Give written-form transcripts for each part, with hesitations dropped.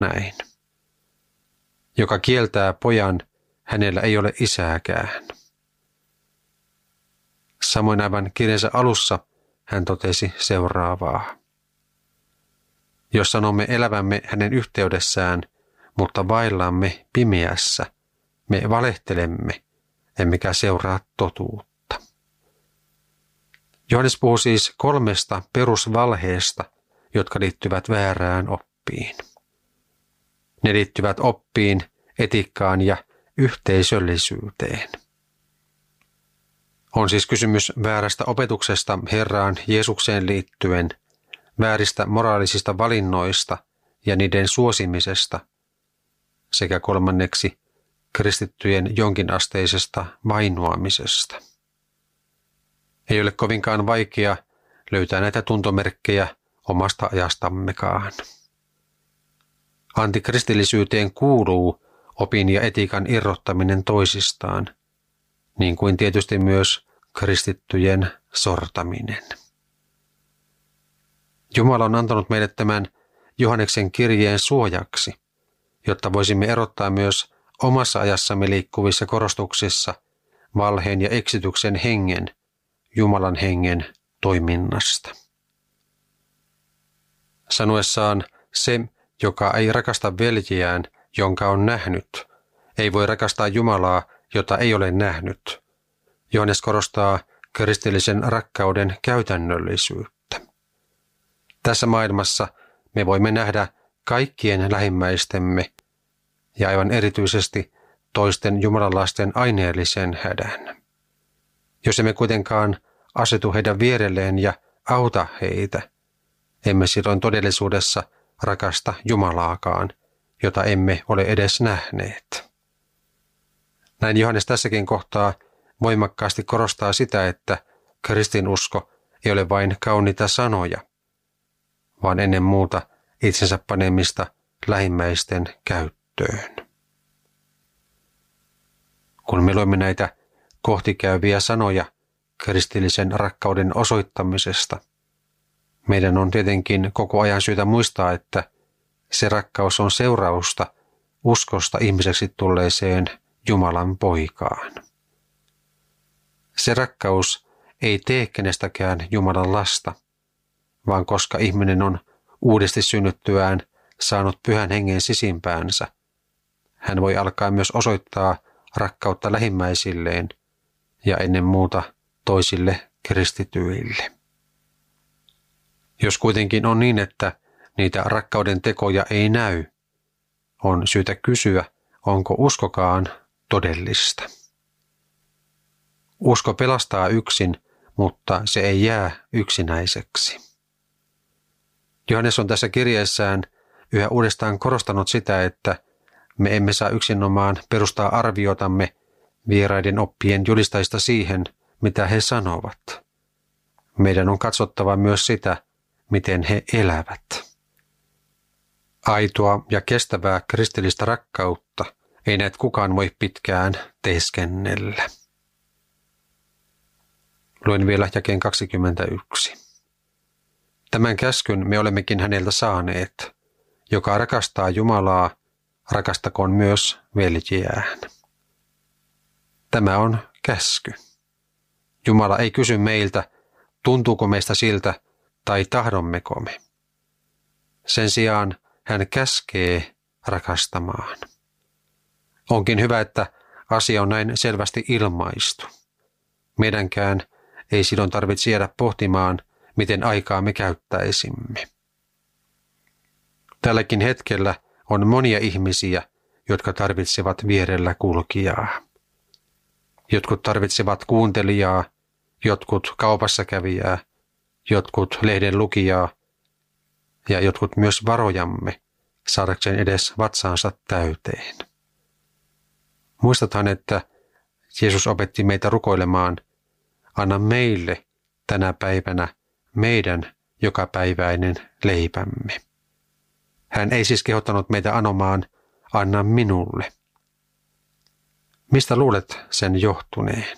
näin. Joka kieltää pojan, hänellä ei ole isääkään. Samoin aivan kirjansa alussa hän totesi seuraavaa. Jos sanomme elävämme hänen yhteydessään, mutta vaellamme pimeässä, me valehtelemme, emmekä seuraa totuutta. Johannes puhuu siis 3 perusvalheesta, jotka liittyvät väärään oppiin. Ne liittyvät oppiin, etiikkaan ja yhteisöllisyyteen. On siis kysymys väärästä opetuksesta Herraan Jeesukseen liittyen, vääristä moraalisista valinnoista ja niiden suosimisesta, sekä 3. kristittyjen jonkinasteisesta vainoamisesta. Ei ole kovinkaan vaikea löytää näitä tuntomerkkejä omasta ajastammekaan. Antikristillisyyteen kuuluu opin ja etiikan irrottaminen toisistaan, niin kuin tietysti myös kristittyjen sortaminen. Jumala on antanut meille tämän Johanneksen kirjeen suojaksi, jotta voisimme erottaa myös omassa ajassamme liikkuvissa korostuksissa valheen ja eksityksen hengen, Jumalan hengen toiminnasta. Sanoessaan se, joka ei rakasta veljiään, jonka on nähnyt, ei voi rakastaa Jumalaa, jota ei ole nähnyt. Johannes korostaa kristillisen rakkauden käytännöllisyyttä. Tässä maailmassa me voimme nähdä kaikkien lähimmäistemme ja aivan erityisesti toisten Jumalan lasten aineellisen hädän. Jos emme kuitenkaan asetu heidän vierelleen ja auta heitä, emme silloin todellisuudessa rakasta Jumalaakaan, jota emme ole edes nähneet. Näin Johannes tässäkin kohtaa voimakkaasti korostaa sitä, että kristinusko ei ole vain kauniita sanoja, vaan ennen muuta itsensä panemista lähimmäisten käyttöön. Kun me luemme näitä kohtikäyviä sanoja kristillisen rakkauden osoittamisesta, meidän on tietenkin koko ajan syytä muistaa, että se rakkaus on seurausta uskosta ihmiseksi tulleeseen Jumalan poikaan. Se rakkaus ei tee kenestäkään Jumalan lasta, vaan koska ihminen on uudesti synnyttyään saanut Pyhän Hengen sisimpäänsä, hän voi alkaa myös osoittaa rakkautta lähimmäisilleen ja ennen muuta toisille kristityille. Jos kuitenkin on niin, että niitä rakkauden tekoja ei näy, on syytä kysyä, onko uskokaan todellista. Usko pelastaa yksin, mutta se ei jää yksinäiseksi. Johannes on tässä kirjeessään yhä uudestaan korostanut sitä, että me emme saa yksinomaan perustaa arviotamme vieraiden oppien julistajista siihen, mitä he sanovat. Meidän on katsottava myös sitä, miten he elävät. Aitoa ja kestävää kristillistä rakkautta ei näet kukaan voi pitkään teeskennellä. Luen vielä jakeen 21. Tämän käskyn me olemmekin häneltä saaneet. Joka rakastaa Jumalaa, rakastakoon myös veljiään. Tämä on käsky. Jumala ei kysy meiltä, tuntuuko meistä siltä tai tahdommeko me. Sen sijaan hän käskee rakastamaan. Onkin hyvä, että asia on näin selvästi ilmaistu. Meidänkään ei silloin tarvitse jäädä pohtimaan, miten aikaa me käyttäisimme. Tälläkin hetkellä on monia ihmisiä, jotka tarvitsevat vierellä kulkijaa. Jotkut tarvitsevat kuuntelijaa, jotkut kaupassa kävijää, jotkut lehden lukijaa ja jotkut myös varojamme saadakseen edes vatsaansa täyteen. Muistathan, että Jeesus opetti meitä rukoilemaan, anna meille tänä päivänä meidän jokapäiväinen leipämme. Hän ei siis kehottanut meitä anomaan, anna minulle. Mistä luulet sen johtuneen?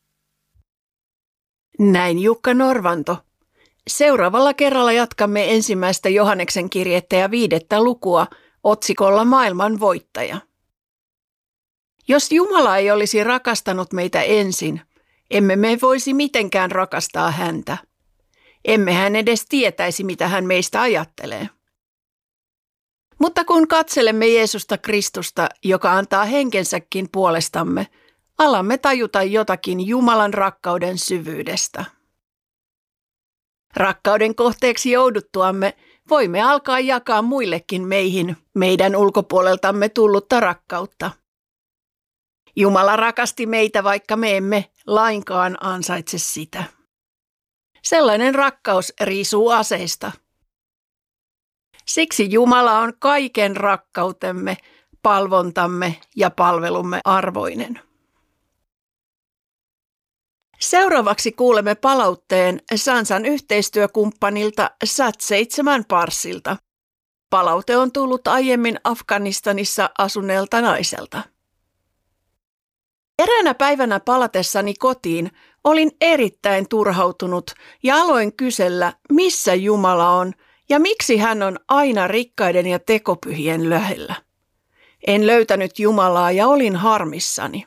Näin Jukka Norvanto. Seuraavalla kerralla jatkamme 1. Johanneksen kirjettä ja 5. lukua otsikolla Maailman voittaja. Jos Jumala ei olisi rakastanut meitä ensin, emme me voisi mitenkään rakastaa häntä. Emmehän edes tietäisi, mitä hän meistä ajattelee. Mutta kun katselemme Jeesusta Kristusta, joka antaa henkensäkin puolestamme, alamme tajuta jotakin Jumalan rakkauden syvyydestä. Rakkauden kohteeksi jouduttuamme voimme alkaa jakaa muillekin meidän ulkopuoleltamme tullutta rakkautta. Jumala rakasti meitä, vaikka me emme lainkaan ansaitse sitä. Sellainen rakkaus riisuu aseista. Siksi Jumala on kaiken rakkautemme, palvontamme ja palvelumme arvoinen. Seuraavaksi kuulemme palautteen Sansan yhteistyökumppanilta Sat7 Parsilta. Palaute on tullut aiemmin Afganistanissa asuneelta naiselta. Eräänä päivänä palatessani kotiin olin erittäin turhautunut ja aloin kysellä, missä Jumala on ja miksi hän on aina rikkaiden ja tekopyhien lähellä. En löytänyt Jumalaa ja olin harmissani.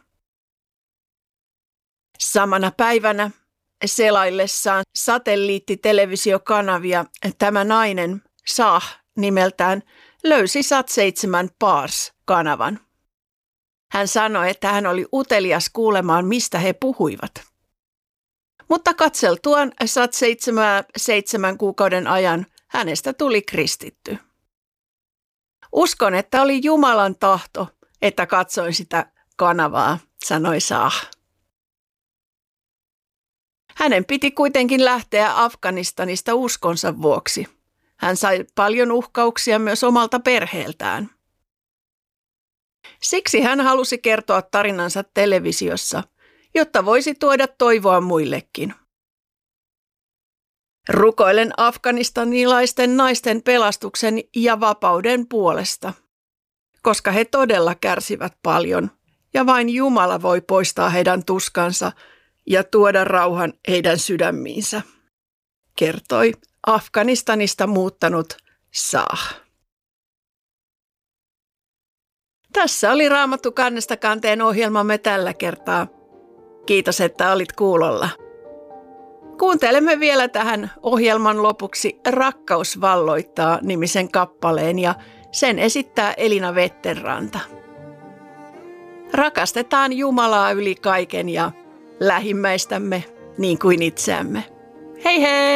Samana päivänä selaillessaan satelliittitelevisiokanavia tämä nainen, Sah nimeltään, löysi Sat7 Pars-kanavan. Hän sanoi, että hän oli utelias kuulemaan, mistä he puhuivat. Mutta katseltuaan Sat7 7 kuukauden ajan hänestä tuli kristitty. Uskon, että oli Jumalan tahto, että katsoin sitä kanavaa, sanoi Sah. Hänen piti kuitenkin lähteä Afganistanista uskonsa vuoksi. Hän sai paljon uhkauksia myös omalta perheeltään. Siksi hän halusi kertoa tarinansa televisiossa, jotta voisi tuoda toivoa muillekin. Rukoilen afganistanilaisten naisten pelastuksen ja vapauden puolesta, koska he todella kärsivät paljon ja vain Jumala voi poistaa heidän tuskansa ja tuoda rauhan heidän sydämiinsä, kertoi Afganistanista muuttanut Sah. Tässä oli Raamattu kannesta kanteen ohjelmamme tällä kertaa. Kiitos, että olit kuulolla. Kuuntelemme vielä tähän ohjelman lopuksi Rakkaus valloittaa -nimisen kappaleen ja sen esittää Elina Vetterranta. Rakastetaan Jumalaa yli kaiken ja lähimmäistämme niin kuin itseämme. Hei hei!